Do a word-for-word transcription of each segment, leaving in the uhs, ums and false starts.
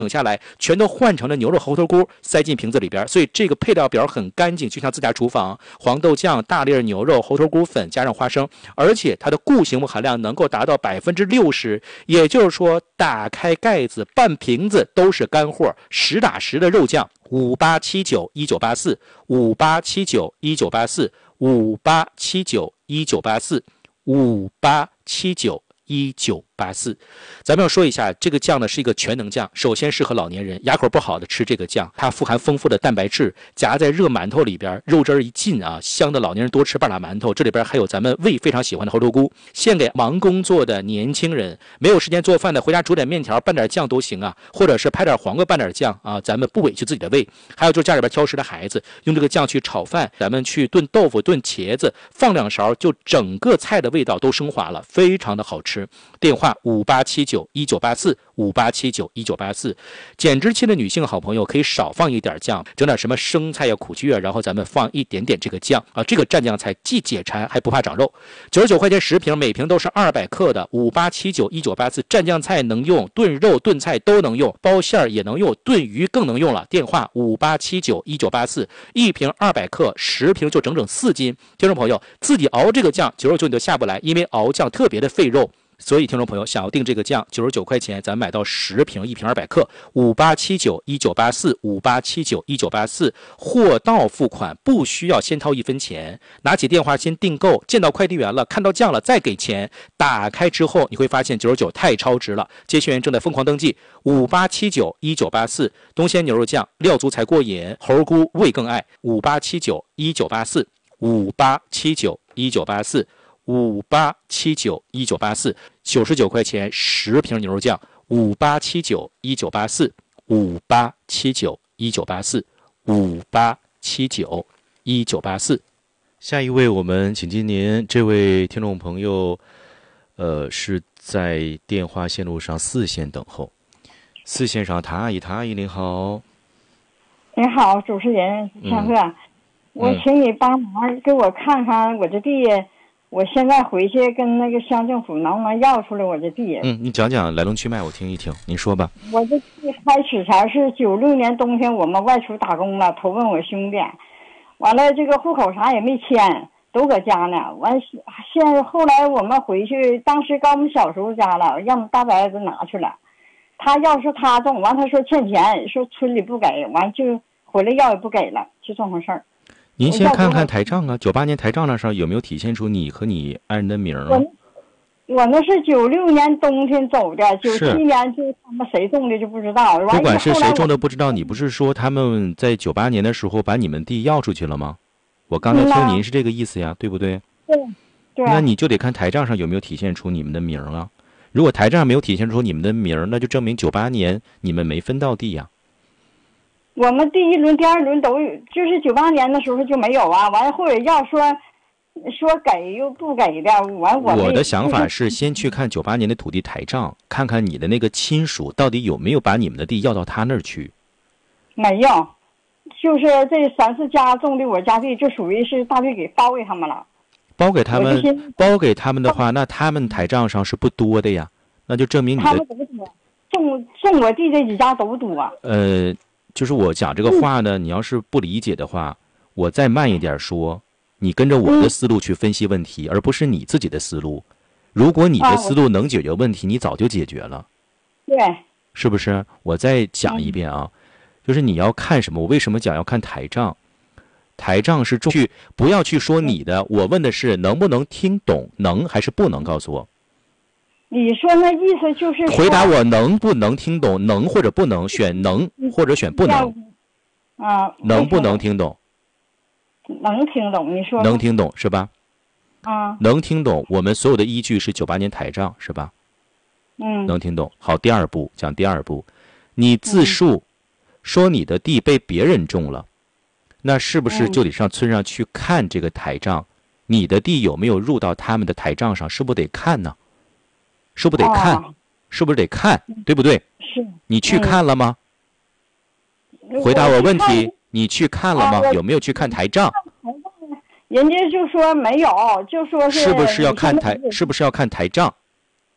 等下来全都换成了牛肉猴头菇，塞进瓶子里边，所以这个配料表很干净，就像自家厨房。黄豆酱、大粒牛肉、猴头菇粉加上花生，而且它的固形物含量能够达到百分之六十，也就是说，打开盖子，半瓶子都是干货，实打实的肉酱。五八七九一九八四，五八七九一九八四，五八七九一九八四，五八七九。一九八四，咱们要说一下，这个酱呢是一个全能酱，首先适合老年人，牙口不好的吃这个酱，它富含丰富的蛋白质，夹在热馒头里边，肉汁儿一进啊，香的老年人多吃半拉馒头。这里边还有咱们胃非常喜欢的猴头菇，献给忙工作的年轻人，没有时间做饭的，回家煮点面条拌点酱都行啊，或者是拍点黄瓜拌点酱啊，咱们不委屈自己的胃。还有就是家里边挑食的孩子，用这个酱去炒饭，咱们去炖豆腐、炖茄子，放两勺，就整个菜的味道都升华了，非常的好吃。电话五八七九一九八四，五八七九一九八四。减脂期的女性好朋友可以少放一点酱，整点什么生菜呀、苦菊啊，然后咱们放一点点这个酱啊，这个蘸酱菜既解馋还不怕长肉。九十九块钱十瓶，每瓶都是二百克的。五八七九一九八四，蘸酱菜能用，炖肉炖菜都能用，包馅也能用，炖鱼更能用了。电话五八七九一九八四，一瓶二百克，十瓶就整整四斤。听众朋友，自己熬这个酱九十九你都下不来，因为熬酱特别的费肉。所以听众朋友想要订这个酱九十九块钱，咱买到十瓶，一瓶二百克。五八七九一九八四，五八七九一九八四，货到付款，不需要先掏一分钱，拿起电话先订购，见到快递员了，看到酱了再给钱。打开之后你会发现九十九太超值了，接线员正在疯狂登记。五八七九一九八四，东鲜牛肉酱，料足才过瘾，猴菇味更爱。五八七九一九八四，五八七九一九八四。五八七九一九八四，九十九块钱十瓶牛肉酱。五八七九一九八四，五八七九一九八四，五八七九一九八四。下一位，我们请进您，这位听众朋友，呃，是在电话线路上四线等候。四线上，谭阿姨，谭阿姨您好。 你好，主持人千鹤、嗯，我请你帮忙给我看看我这地。我现在回去跟那个乡政府能不能要出来我这地？ 嗯，你讲讲来龙去脉，我听一听。您说吧。 我这地开始前是九六年冬天，我们外出打工了，投奔我兄弟，完了这个户口啥也没迁，都搁家呢。完现在后来我们回去，当时刚我们小时候家了，让我们大伯子拿去了。他要是他种，完他说欠钱，说村里不给，完就回来要也不给了，就这么回事儿。 您先看看台账啊，九八年台账那上有没有体现出你和你爱人的名啊？ 我我那是九六年冬天走的，九七年就他们谁种的就不知道。 不管是谁种的不知道，你不是说他们在九八年的时候把你们地要出去了吗？我刚才听您是这个意思呀，对不对？ 对对。 那你就得看台账上有没有体现出你们的名啊。如果台账上没有体现出你们的名，那就证明九八年你们没分到地呀。 我们第一轮、第二轮都有，就是九八年的时候就没有啊。完了，或者要说说给又不给的，完我我的想法是先去看九八年的土地台账，看看你的那个亲属到底有没有把你们的地要到他那儿去。 没有，就是这三四家种的我家地，就属于是大约给包给他们了。 包给他们，包给他们的话，那他们台账上是不多的呀，那就证明你的。 他们都多，种种我地这几家都多。 呃。就是我讲这个话呢，你要是不理解的话，我再慢一点说，你跟着我的思路去分析问题，而不是你自己的思路。如果你的思路能解决问题，你早就解决了。 对， 是不是？我再讲一遍啊，就是你要看什么？我为什么讲要看台账？台账是重去，不要去说你的。我问的是能不能听懂，能还是不能？告诉我。 你说那意思就是回答我能不能听懂，能或者不能，选能或者选不能。 啊， 能不能听懂？ 能听懂，你说。 能听懂是吧？ 啊， 能听懂。我们所有的依据是九八年台账是吧？ 嗯， 能听懂。好，第二步讲第二步，你自述说你的地被别人种了，那是不是就得上村上去看这个台账？你的地有没有入到他们的台账上？是不是得看呢？是不是得看、哦、是不是得看，对不对？ 是。 你去看了吗、嗯、回答我问题，你去看了吗、啊、有没有去看台账？ 人家就说没有，就说是是不是要看台是不是要看台账？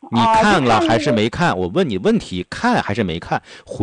你看了还是没看？我问你问题，看还是没看？回